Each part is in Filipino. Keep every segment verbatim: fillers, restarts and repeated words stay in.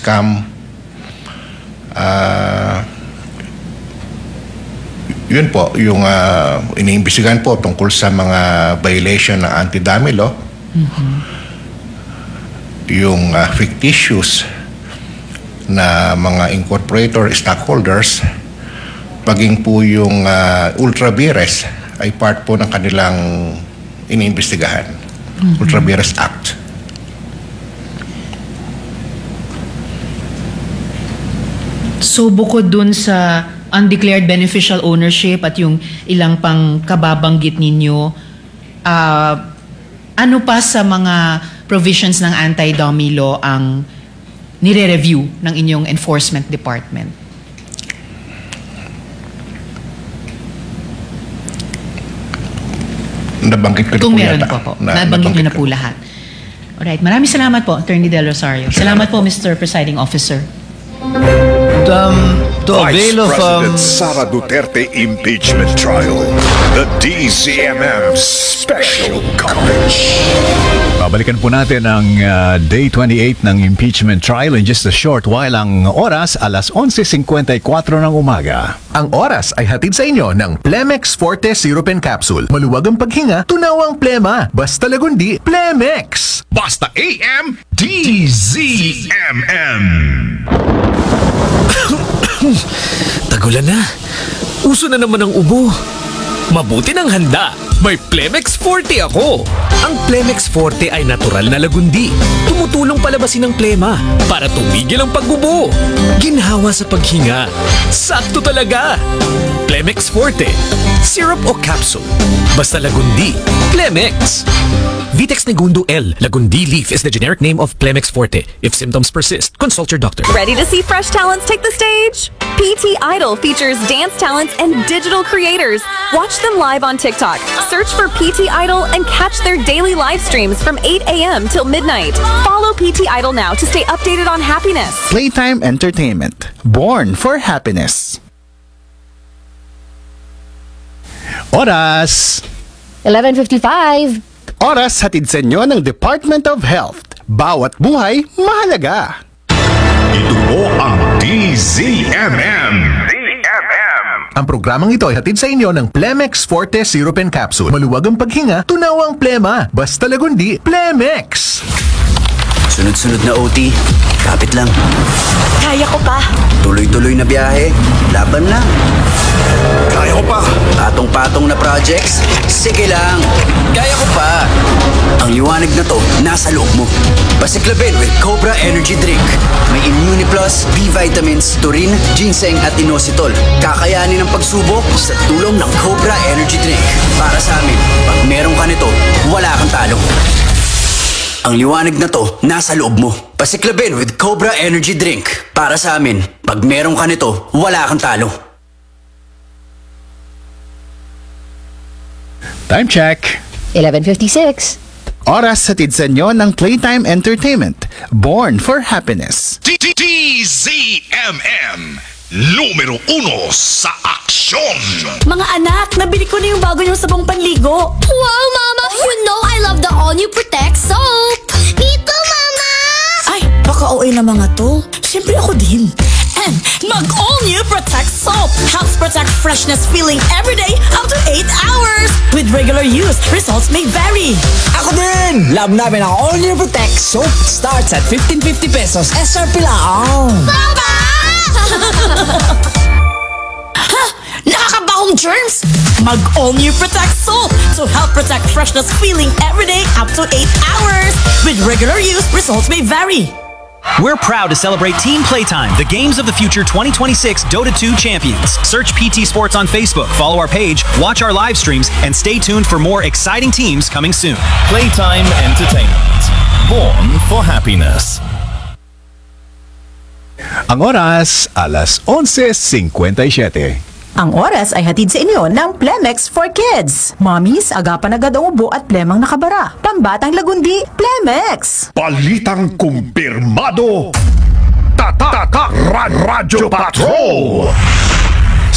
scam. Uh, yun po, yung uh, iniimbestigahan po tungkol sa mga violation ng anti-dummy law. Mm-hmm. Yung uh, fictitious na mga incorporator stockholders, paging po yung uh, ultra vires ay part po ng kanilang iniimbestigahan. Mm-hmm. Ultra Vires Act. So bukod dun sa undeclared beneficial ownership at yung ilang pang kababanggit ninyo, uh, ano pa sa mga provisions ng anti-dummy law ang nire-review ng inyong enforcement department? Nabanggit ko na Kung po meron yata. po po. Na, nabanggit niyo na ko. po lahat. Alright, maraming salamat po, Attorney Del Rosario. Salamat po, Mister Presiding Officer. Um, to Vice avail of President um, Sara Duterte impeachment trial. The D Z M M special coverage. Babalikan po natin ang uh, Day twenty-eight ng impeachment trial in just a short while. Ang oras, alas onse singkwenta y kwatro ng umaga. Ang oras ay hatid sa inyo ng Plemex Forte Syrup and Capsule. Maluwag ang paghinga, tunawang plema. Basta lagundi, Plemex! Basta A M D Z M M. Tagulan na. Uso na naman ang ubo. Mabuti ng handa. May Plemex Forte ako. Ang Plemex Forte ay natural na lagundi. Tumutulong palabasin ang plema para tumigil ang paggubo. Ginhawa sa paghinga. Sakto talaga. Plemex Forte. Syrup o capsule. Basta lagundi. Plemex. Vitex Negundo L. Lagundi leaf is the generic name of Plemex Forte. If symptoms persist, consult your doctor. Ready to see fresh talents take the stage? P T Idol features dance talents and digital creators. Watch them live on TikTok. Search for P T Idol and catch their daily live streams from eight a m till midnight. Follow P T Idol now to stay updated on happiness. Playtime Entertainment. Born for happiness. Oras! eleven fifty-five. Oras hatid sa inyo ng Department of Health. Bawat buhay, mahalaga. Ito po ang D Z M M. D M M. Ang programang ito ay hatid sa inyo ng Plemex Forte Syrup and Capsule. Maluwag ang paghinga, tunawang plema. Basta lagundi, Plemex! Sunod-sunod na O T, kapit lang. Kaya ko pa. Tuloy-tuloy na biyahe, laban lang. Kaya ko pa. Patong-patong na projects, sige lang. Kaya ko pa. Ang liwanag na to, nasa loob mo. Pasiklabin with Cobra Energy Drink. May Immuniplus, B vitamins, taurine, ginseng at inositol. Kakayanin ang pagsubok sa tulong ng Cobra Energy Drink. Para sa amin, pag meron ka nito, wala kang talo. Ang liwanag na to, nasa loob mo. Pasiklabin with Cobra Energy Drink. Para sa amin, pag meron ka nito, wala kang talo. Time check! eleven fifty-six. Oras hatid sa inyo ng Playtime Entertainment. Born for happiness. D Z M M. Numero uno sa aksyon. Mga anak, nabili ko na yung bago niyong sabong panligo. Wow, Mama! You know I love the all-new Protect soap! Me too, Mama! Ay, baka O A na mga to. Siyempre ako din. And mag-all-new Protect soap helps protect freshness feeling every day up to eight hours. With regular use, results may vary. Ako din! Love namin ang all-new Protect soap. Starts at fifteen fifty pesos. S R P lang. Mama! Ha! Nakakabahong germs! Mag-all-new Protect soap to help protect freshness feeling every day up to eight hours. With regular use, results may vary. We're proud to celebrate Team Playtime, the Games of the Future twenty twenty-six Dota two champions. Search P T Sports on Facebook, follow our page, watch our live streams, and stay tuned for more exciting teams coming soon. Playtime Entertainment. Born for happiness. Ang oras, alas onse singkwenta y siyete. Ang oras ay hatid sa inyo ng Plemex for Kids. Mommies, agapan agad ang ubo at plemang nakabara. Pambatang lagundi, Plemex! Balitang kumpirmado. Tata Radyo Patrol.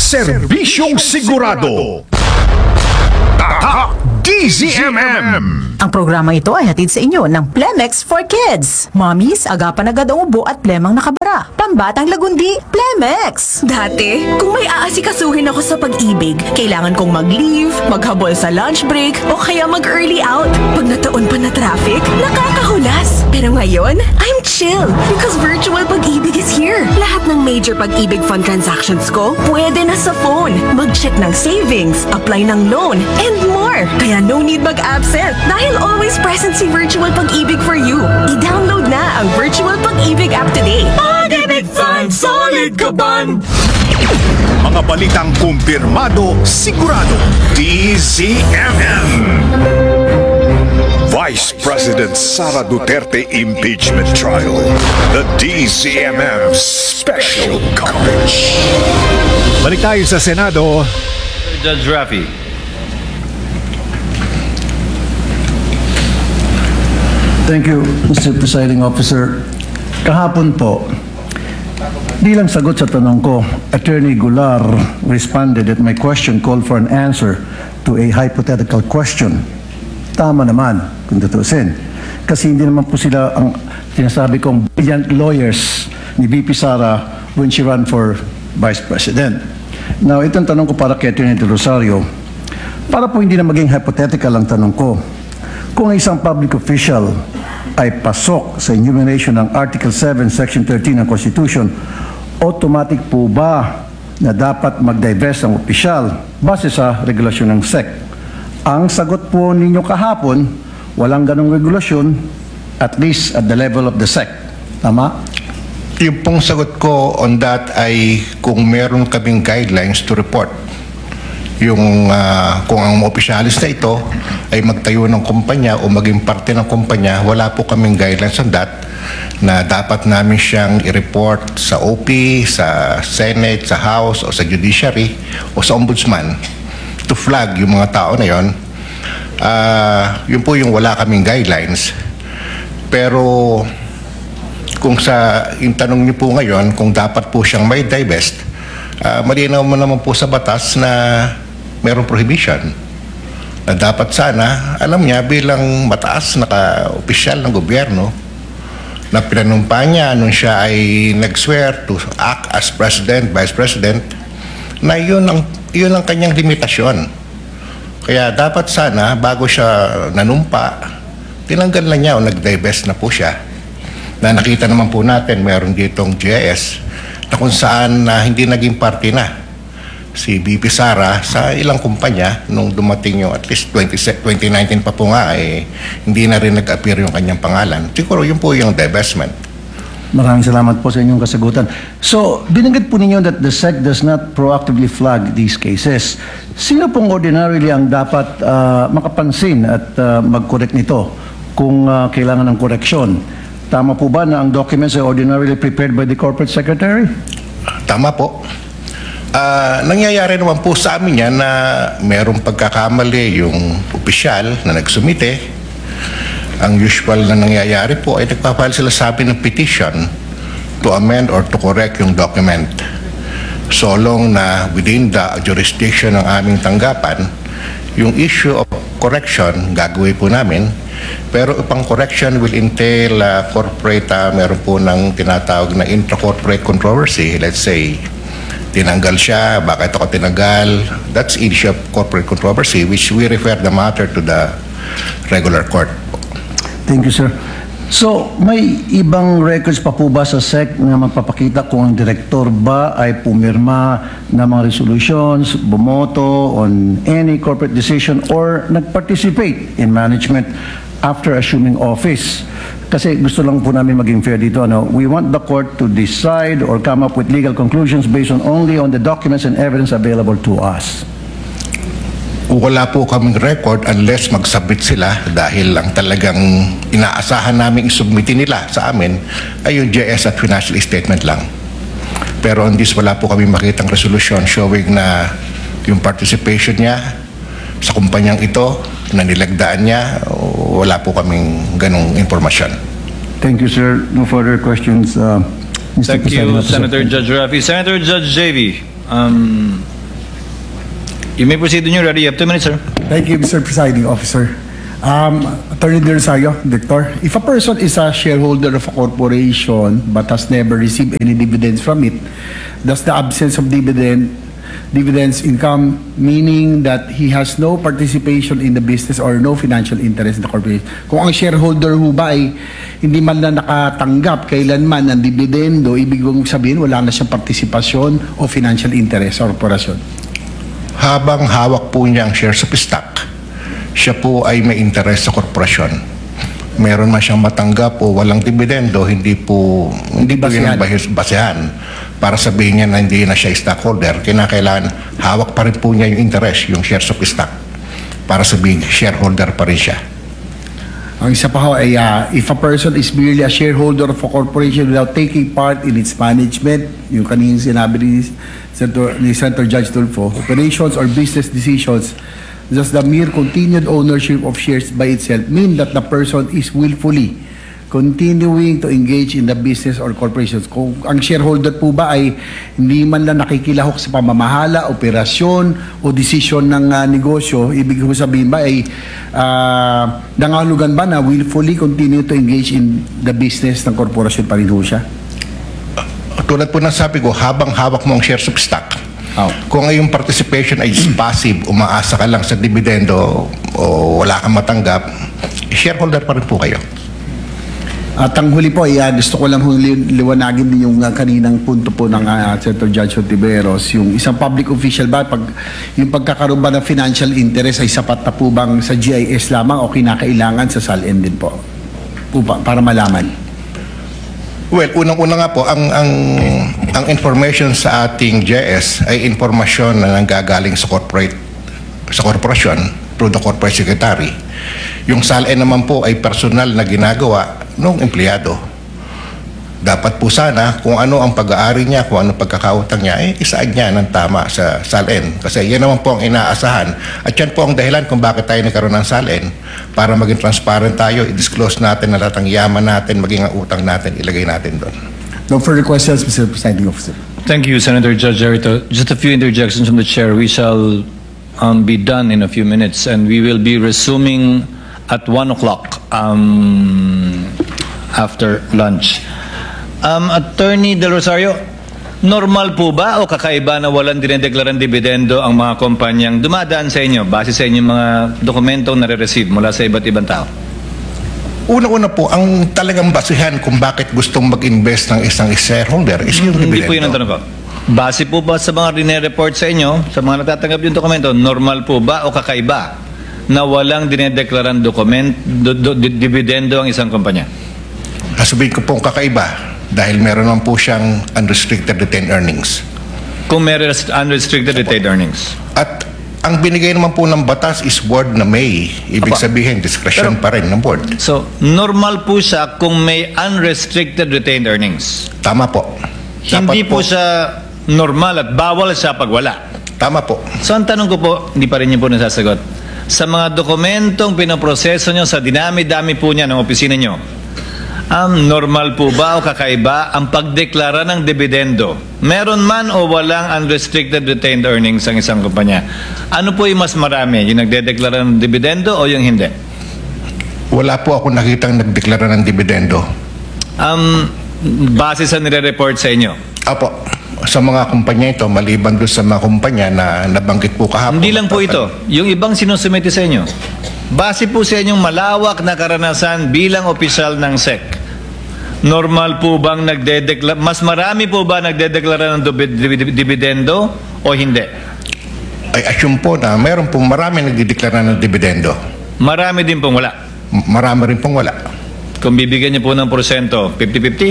Serbisyong sigurado. Tata D Z M M. Ang programa ito ay hatid sa inyo ng Plemex for Kids. Mommies, agapan agad ang ubo at plemang nakabara. Pambatang lagundi, Plemex! Dati, kung may aasikasuhin ako sa pag-ibig, kailangan kong mag-leave, maghabol sa lunch break, o kaya mag-early out. Pag nataon pa na traffic, nakakahulas. Pero ngayon, I'm chill because virtual pag-ibig is here. Lahat ng major pag-ibig fund transactions ko, pwede na sa phone. Mag-check ng savings, apply ng loan, and more. Kaya no need mag-absent dahil always present si Virtual Pag-ibig for you. I-download na ang Virtual Pag-ibig app today. Pag-ibig Fund, solid ka ban! Mga balitang kumpirmado, sigurado. D Z M M. Vice President Sara Duterte impeachment trial. The D Z M M special coverage. Balik tayo sa Senado. Judge Rafi. Thank you, Mister Presiding Officer. Kahapon po, bilang sagot sa tanong ko, Attorney Goulart responded that my question called for an answer to a hypothetical question. Tama naman, kung tutusin. Kasi hindi naman po sila ang sinasabi kong brilliant lawyers ni V P Sara when she ran for Vice President. Now, itong tanong ko para kay Attorney De Rosario, para po hindi na maging hypothetical ang tanong ko, kung isang public official ay pasok sa enumeration ng Article seven, Section thirteen ng Constitution, automatic po ba na dapat mag-divest ang opisyal base sa regulasyon ng S E C? Ang sagot po ninyo kahapon, walang ganong regulasyon, at least at the level of the S E C. Tama? Yung pong sagot ko on that ay kung meron kaming guidelines to report. Yung uh, kung ang opisyalis na ito ay magtayo ng kumpanya o maging parte ng kumpanya, wala po kaming guidelines on that na dapat namin siyang i-report sa O P, sa Senate, sa House o sa Judiciary o sa Ombudsman to flag yung mga tao na yon. Uh, yun po yung wala kaming guidelines. Pero kung sa yung tanong niyo po ngayon kung dapat po siyang may divest, uh, malinaw mo naman po sa batas na merong prohibition na dapat sana alam niya bilang mataas na ka-opisyal ng gobyerno na pinanumpa niya nung siya ay nag-swear to act as President, Vice President, na yun ang, yun ang kanyang limitasyon. Kaya dapat sana bago siya nanumpa, tinanggal na niya o nag-divest na po siya. Na nakita naman po natin meron ditong G I S na kung saan na hindi naging parte na si V P Sara sa ilang kumpanya nung dumating yung at least twenty nineteen pa po nga eh, hindi na rin nag-appear yung kanyang pangalan. Siguro yun po yung divestment. Maraming salamat po sa inyong kasagutan. So, binanggit po ninyo that the S E C does not proactively flag these cases. Sino pong ordinarily ang dapat uh, makapansin at uh, mag-correct nito kung uh, kailangan ng koreksyon? Tama po ba na ang documents ay ordinarily prepared by the Corporate Secretary? Tama po. Uh, nangyayari naman po sa amin yan na merong pagkakamali yung opisyal na nagsumite. Ang usual na nangyayari po ay nagpapahal sila sa amin ng petition to amend or to correct yung document. So long na within the jurisdiction ng aming tanggapan, yung issue of correction gagawin po namin. Pero upang correction will entail uh, corporate, uh, meron po ng tinatawag na intra-corporate controversy. Let's say, tinanggal siya, bakit ako tinanggal? That's issue of corporate controversy which we refer the matter to the regular court. Thank you, sir. So, may ibang records pa po ba sa S E C na magpapakita kung ang direktor ba ay pumirma ng mga resolutions, bumoto on any corporate decision or nag-participate in management after assuming office? Kasi gusto lang po namin maging fair dito. Ano? We want the court to decide or come up with legal conclusions based on only on the documents and evidence available to us. Wala po kaming record unless mag-submit sila dahil ang talagang inaasahan namin isubmitin nila sa amin ay yung J S at financial statement lang. Pero on this, wala po kami makitang resolution showing na yung participation niya sa kumpanyang ito, na nilagdaan niya, wala po kaming ganong impormasyon. Thank you, sir. No further questions. Uh, Mister Thank you, Senator Judge Rafi. Senator Judge J V, um, you may proceed when you're ready. You have two minutes, sir. Thank you, Mister Presiding Officer. Um, Attorney De Rosario, Victor, if a person is a shareholder of a corporation but has never received any dividends from it, does the absence of dividend dividends income meaning that he has no participation in the business or no financial interest in the corporation? Kung ang shareholder ho ba ay hindi man na nakatanggap kailanman ng dividendo, ibig kong sabihin wala na siyang partisipasyon o financial interest sa korporasyon. Habang hawak po niya ang shares of stock, siya po ay may interest sa korporasyon. Meron man siyang matanggap o walang dividendo, hindi po hindi po yun ang bahis- basehan para sabihin niya na hindi na siya stockholder. Kinakailangan hawak pa rin po niya yung interest, yung shares of stock, para sabihin shareholder pa rin siya. Ang isa pa ho ay uh, if a person is merely a shareholder of a corporation without taking part in its management, yung kanina sinabi ni Senator, ni Senator Judge Tulfo, operations or business decisions, does the mere continued ownership of shares by itself mean that the person is willfully continuing to engage in the business or corporations? Kung ang shareholder po ba ay hindi man lang nakikilahok sa pamamahala, operasyon o desisyon ng uh, negosyo, ibig ko sabihin ba ay uh, nangahulugan ba na willfully continue to engage in the business ng korporasyon pa rin ho siya? Tulad po ng sabi ko, habang hawak mo ang shares of stock, oh. kung ang iyong participation ay passive, umaasa ka lang sa dividendo o wala kang matanggap, shareholder pa rin po kayo. At ang huli po, uh, gusto ko lang li- liwanagin din yung uh, kaninang punto po ng uh, Senator Judge Ontiveros, yung isang public official ba, pag, yung pagkakaroon ba ng financial interest ay sapat na po bang sa G I S lamang o kinakailangan sa S A L N din po? po pa, para malaman. Well, unang-una nga po, ang, ang, ang information sa ating G I S ay informasyon na nanggagaling sa corporate, sa korporasyon through the corporate secretary. Yung S A L N naman po ay personal na ginagawa ng empleyado. Dapat po sana kung ano ang pag-aari niya, kung ano pagkakautang niya, eh, isaad niya ng tama sa S A L N. Kasi yan naman po ang inaasahan. At yan po ang dahilan kung bakit tayo nagkaroon ng S A L N. Para maging transparent tayo, i-disclose natin na lahat ang yaman natin, maging ang utang natin, ilagay natin doon. No further questions, Mister Presiding Officer. Thank you, Senator Judge Erito. Just a few interjections from the chair. We shall um, be done in a few minutes, and we will be resuming at one o'clock um, after lunch. Um, Attorney Del Rosario, normal po ba o kakaiba na walang dinedeklarang dividendo ang mga kumpanyang dumadaan sa inyo base sa inyong mga dokumentong nare-receive mula sa iba't ibang tao? Una-una po, ang talagang basihan kung bakit gustong mag-invest ng isang shareholder is yung dividendo. Hindi po yun ang tanong ko. Base po ba sa mga rine-report sa inyo, sa mga natatanggap yung dokumento, normal po ba o kakaiba na walang dinedeklarang dokument, do, do, dividendo ang isang kumpanya? Sasabihin ko pong kakaiba dahil meron naman po siyang unrestricted retained earnings. Kung meron unrestricted retained earnings. At ang binigay naman po ng batas is board na may. Ibig Apa. sabihin, discretion Pero, pa rin ng board. So, normal po siya kung may unrestricted retained earnings. Tama po. Hindi Dapat po siya normal at bawal siya pag wala. Tama po. So, ang tanong ko po, hindi pa rin niyo po nasasagot. Sa mga dokumentong pinoproseso nyo sa dinami-dami po niya ng opisina nyo, Um, normal po ba o kakaiba ang pagdeklara ng dividendo? Meron man o walang unrestricted retained earnings ang isang kumpanya? Ano po yung mas marami? Yung nagdedeklara ng dividendo o yung hindi? Wala po ako nakitang nagdeklara ng dividendo. Um, base sa nire-report sa inyo? Apo. Sa mga kumpanya ito, maliban doon sa mga kumpanya na nabanggit po kahapon. Hindi lang po ito. Yung ibang sinusumite sa inyo. Base po sa inyong malawak na karanasan bilang opisyal ng S E C, normal po bang nagdedeklara, mas marami po ba nagdedeklara ng dividendo o hindi? Ay assume po na meron pong marami nagdedeklara ng dividendo. Marami din pong wala? M- marami rin pong wala. Kung bibigyan niyo po ng porsyento, fifty-fifty?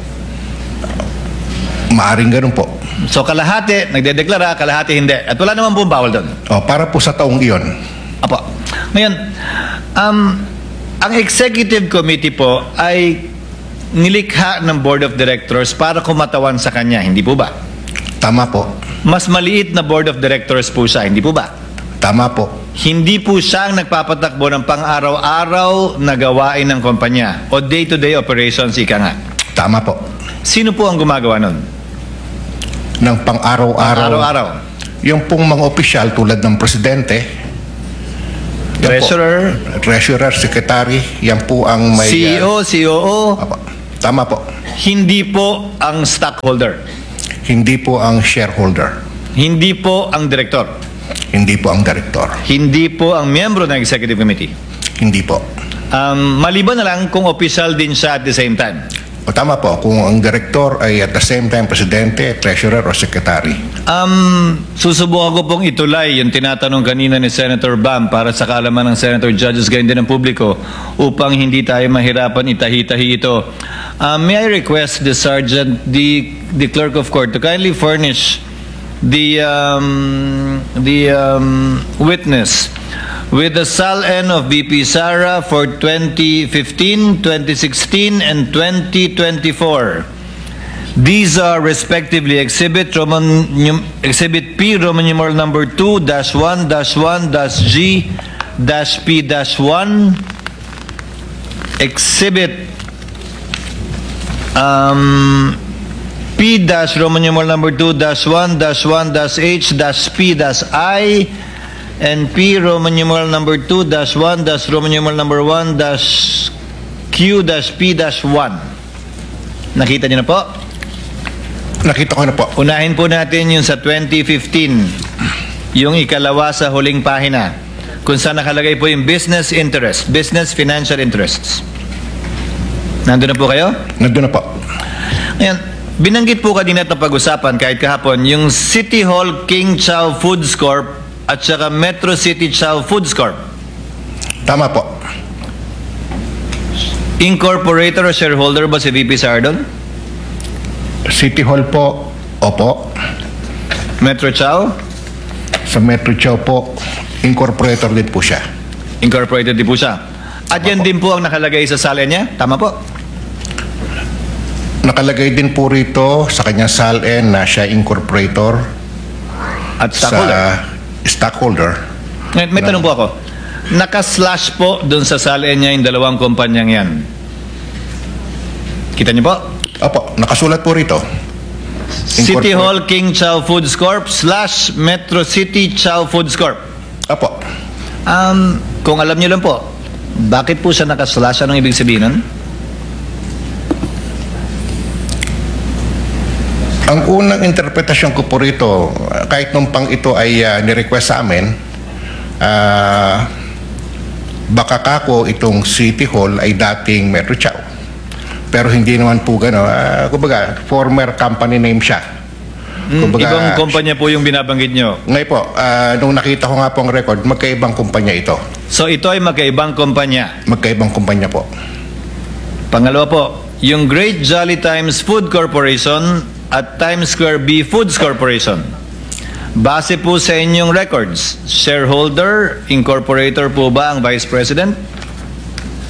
Maaring ganun po. So kalahati, nagdedeklara, kalahati hindi. At wala naman pong bawal doon? O, para po sa taong iyon. Apo. Ngayon, um, ang executive committee po ay nilikha ng board of directors para kumatawan sa kanya, hindi po ba? Tama po. Mas maliit na board of directors po siya, hindi po ba? Tama po. Hindi po siya ang nagpapatakbo ng pang-araw-araw na gawain ng kumpanya o day-to-day operations, ika nga. Tama po. Sino po ang gumagawa nun? Ng pang-araw-araw. Pang-araw-araw. Yung pong mga opisyal tulad ng presidente, Yan Treasurer, po, treasurer, secretary, yan po ang may... C E O, ah, C O O. Apo, tama po. Hindi po ang stockholder. Hindi po ang shareholder. Hindi po ang director. Hindi po ang director. Hindi po ang miyembro ng executive committee. Hindi po. Um, maliban na lang kung official din siya at the same time. O tama po, kung ang director ay at the same time presidente, treasurer o secretary. Um, susubukan ko pong itulay yung tinatanong kanina ni Senator Bam para sa kaalaman ng Senator Judges gayon din ng publiko upang hindi tayo mahirapan itahi-tahi ito. Uh, may I request the Sergeant, the, the Clerk of Court to kindly furnish the, um, the um, witness with the S A L N of B P Sara for twenty fifteen, twenty sixteen, and twenty twenty-four. These are respectively Exhibit Roman num- Exhibit P Roman numeral number two dash one dash one dash G dash P dash one, Exhibit um, P dash Roman numeral number two dash one dash one dash H dash P dash I, and P Roman numeral number two dash one dash Roman numeral number one dash Q dash P dash one. Nakita niyo na po? Nakita ko na po. Unahin po natin yung sa twenty fifteen, yung ikalawa sa huling pahina, kung saan nakalagay po yung business interest, business financial interests. Nandun na po kayo? Nandun na po. Ayan. Binanggit po kanina at napag-usapan kahit kahapon, yung City Hall King Chow Foods Corp at saka Metro City Chow Foods Corp. Tama po. Incorporator o shareholder ba si V P Sardon? City Hall po, opo. Metro Chow? Sa Metro Chow po, incorporator din po siya. Incorporated din po siya. At yan din po ang nakalagay sa sala niya? Tama po? Nakalagay din po rito sa kanyang S A L N na siya incorporator at stockholder. Sa stockholder. May, may tanong po ako. Naka-slash po doon sa S A L N niya yung dalawang kumpanyang yan. Kita niyo po? Opo, nakasulat po rito. City Hall King Chow Foods Corp slash Metro City Chow Foods Corp. Opo. Um, kung alam niyo lang po, bakit po siya naka-slash? Anong ibig sabihin nun? Ang unang interpretasyon ko po rito, kahit nung pang ito ay uh, nirequest sa amin, uh, baka kako itong City Hall ay dating Metro Chow. Pero hindi naman po gano'n. Uh, kumbaga, former company name siya. Kumbaga, mm, ibang kumpanya po yung binabanggit nyo? Ngayon po, uh, nung nakita ko nga po ang record, magkaibang kumpanya ito. So ito ay magkaibang kumpanya? Magkaibang kumpanya po. Pangalawa po, yung Great Jolly Times Food Corporation at Times Square B Foods Corporation. Base po sa inyong records, shareholder, incorporator po ba ang Vice President?